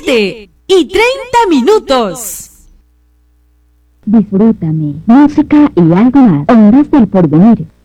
7:30. Disfrútame, música y algo más. Ondas del Porvenir.